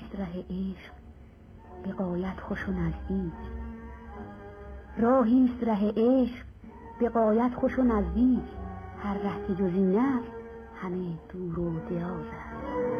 راهیست ره عشق به غایت خوش و نزدیک، راهیست ره عشق به غایت خوش و نزدیک، هر ره که جز این است همه دور و دراز است.